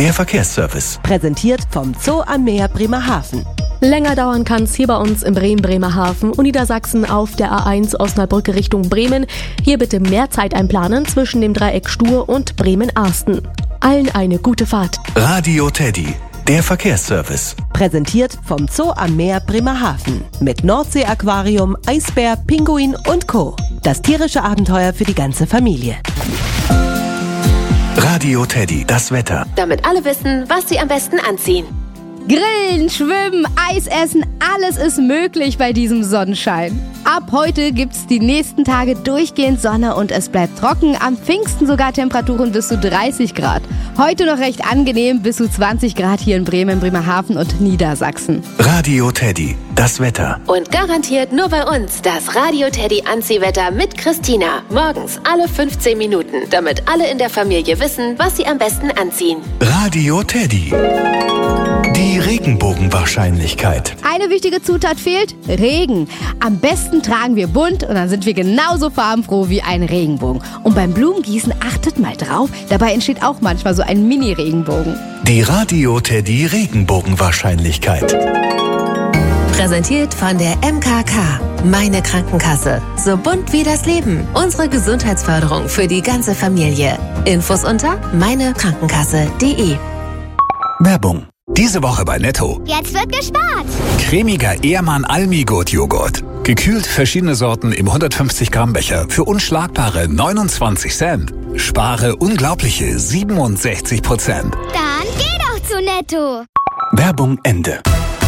der Verkehrsservice. Präsentiert vom Zoo am Meer Bremerhaven. Länger dauern kann es hier bei uns in Bremen-Bremerhaven und Niedersachsen auf der A1 Osnabrücke Richtung Bremen. Hier bitte mehr Zeit einplanen zwischen dem Dreieck Stur und Bremen-Arsten. Allen eine gute Fahrt. Radio Teddy, der Verkehrsservice. Präsentiert vom Zoo am Meer Bremerhaven. Mit Nordsee-Aquarium, Eisbär, Pinguin und Co. Das tierische Abenteuer für die ganze Familie. Radio Teddy, das Wetter. Damit alle wissen, was sie am besten anziehen. Grillen, schwimmen, Eis essen, alles ist möglich bei diesem Sonnenschein. Ab heute gibt's die nächsten Tage durchgehend Sonne und es bleibt trocken. Am Pfingsten sogar Temperaturen bis zu 30 Grad. Heute noch recht angenehm, bis zu 20 Grad hier in Bremen, Bremerhaven und Niedersachsen. Radio Teddy, das Wetter. Und garantiert nur bei uns das Radio Teddy Anziehwetter mit Christina. Morgens alle 15 Minuten, damit alle in der Familie wissen, was sie am besten anziehen. Radio Teddy. Die Regenbogenwahrscheinlichkeit. Eine wichtige Zutat fehlt: Regen. Am besten tragen wir bunt und dann sind wir genauso farbenfroh wie ein Regenbogen. Und beim Blumengießen achtet mal drauf, dabei entsteht auch manchmal so ein Mini-Regenbogen. Die Radio Teddy Regenbogenwahrscheinlichkeit. Präsentiert von der MKK. Meine Krankenkasse. So bunt wie das Leben. Unsere Gesundheitsförderung für die ganze Familie. Infos unter meinekrankenkasse.de. Werbung. Diese Woche bei Netto. Jetzt wird gespart. Cremiger Ehrmann Almi-Gut-Joghurt. Gekühlt verschiedene Sorten im 150 Gramm Becher für unschlagbare 29 Cent. Spare unglaubliche 67%. Dann geh doch zu Netto. Werbung Ende.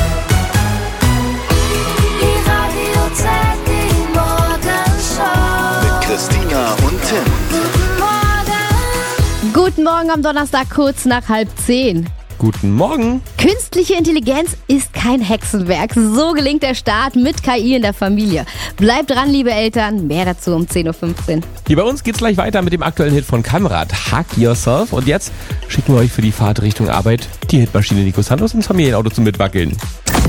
Die Radio Teddy Morgenshow. Mit Christina und Tim. Morgen. Guten Morgen am Donnerstag, kurz nach 9:30. Guten Morgen. Künstliche Intelligenz ist kein Hexenwerk. So gelingt der Start mit KI in der Familie. Bleibt dran, liebe Eltern. Mehr dazu um 10:15 Uhr. Hier bei uns geht's gleich weiter mit dem aktuellen Hit von Kamrat, Hug Yourself. Und jetzt schicken wir euch für die Fahrt Richtung Arbeit die Hitmaschine Nico Santos ins Familienauto zum Mitwackeln.